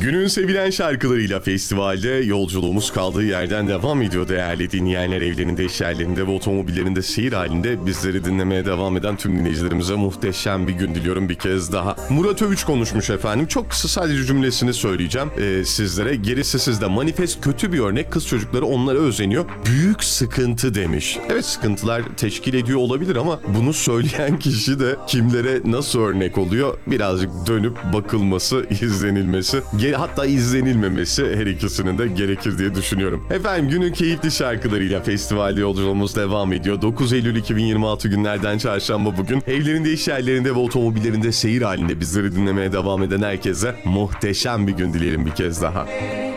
Günün sevilen şarkılarıyla festivalde yolculuğumuz kaldığı yerden devam ediyor değerli dinleyenler. Evlerinde, iş yerlerinde ve otomobillerinde seyir halinde bizleri dinlemeye devam eden tüm dinleyicilerimize muhteşem bir gün diliyorum bir kez daha. Murat Övüç konuşmuş efendim. Çok kısa sadece cümlesini söyleyeceğim sizlere. Gerisi sizde. Manifest kötü bir örnek. Kız çocukları onlara özeniyor. Büyük sıkıntı demiş. Evet, sıkıntılar teşkil ediyor olabilir ama bunu söyleyen kişi de kimlere nasıl örnek oluyor? Birazcık dönüp bakılması, izlenilmesi, hatta izlenilmemesi her ikisinin de gerekir diye düşünüyorum. Efendim günün keyifli şarkılarıyla festivalde yolculuğumuz devam ediyor. 9 Eylül 2026 günlerden çarşamba bugün. Evlerinde, iş yerlerinde ve otomobillerinde seyir halinde bizleri dinlemeye devam eden herkese muhteşem bir gün dileyelim bir kez daha.